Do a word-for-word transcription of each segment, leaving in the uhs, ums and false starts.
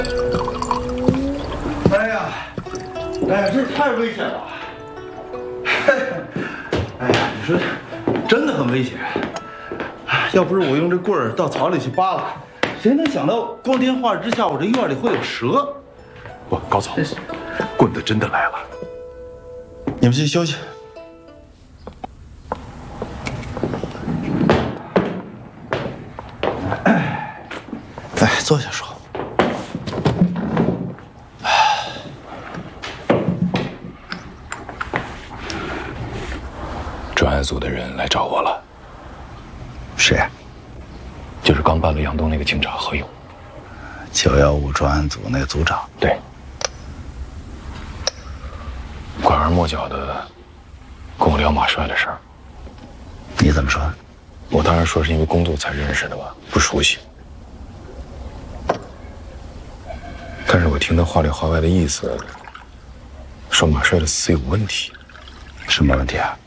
哎呀，哎呀，这太危险了！哎呀，你说，真的很危险。要不是我用这棍儿到草里去扒拉，谁能想到光天化日之下，我这院里会有蛇？ 不，高总，棍子真的来了。 你们去休息。哎，来坐下说。 专案组的人来找我了。 谁？ 就是刚搬了杨东那个警察何勇。 九幺五专案组那个组长。 对。拐弯抹角的跟我聊马帅的事儿。 你怎么说？ 我当然说是因为工作才认识的吧，不熟悉。但是我听他话里话外的意思，说马帅的死有问题。 什么问题啊？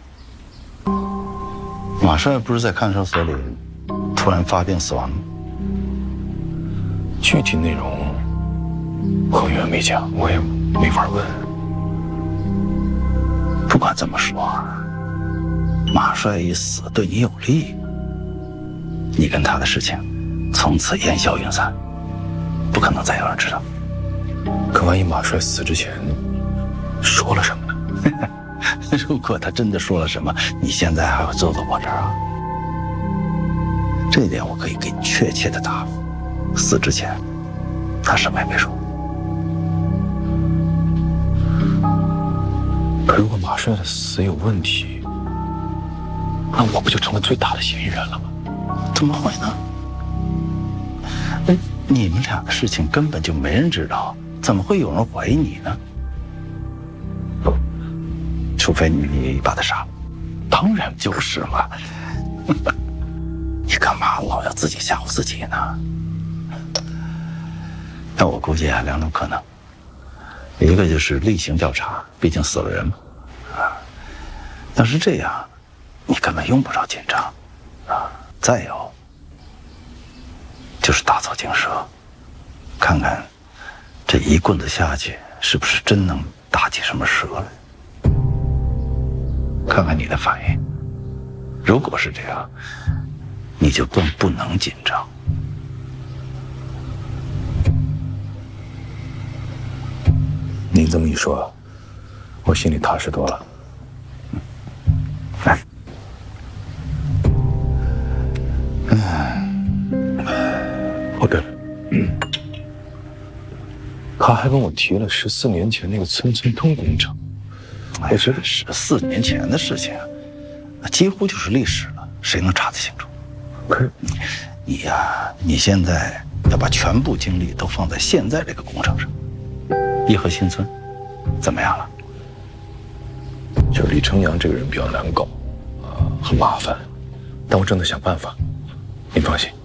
马帅不是在看守所里突然发病死亡吗？ 具体内容何远没讲，我也没法问。 不管怎么说，马帅一死对你有利，你跟他的事情从此烟消云散，不可能再有人知道。 可万一马帅死之前说了什么呢？ 如果他真的说了什么，你现在还会坐到我这儿啊？这一点我可以给你确切的答复。死之前，他什么也没说。 可如果马帅的死有问题，那我不就成了最大的嫌疑人了吗？ 怎么会呢？哎，你们俩的事情根本就没人知道，怎么会有人怀疑你呢？ 除非你把他杀了，当然就是了。你干嘛老要自己吓唬自己呢？那我估计啊，两种可能，一个就是例行调查，毕竟死了人嘛。啊，要是这样，你根本用不着紧张。啊，再有就是打草惊蛇，看看这一棍子下去，是不是真能打起什么蛇来。 看看你的反应，如果是这样，你就更不能紧张。 您这么一说，我心里踏实多了。 来，嗯， 哦对了，嗯，他还跟我提了十四年前那个村村通工程。 我觉得十四年前的事情，几乎就是历史了，谁能查得清楚？ 可是你呀，你现在要把全部精力都放在现在这个工程上。颐和新村怎么样了？ 就李成阳这个人比较难搞，啊，很麻烦，但我正在想办法，您放心。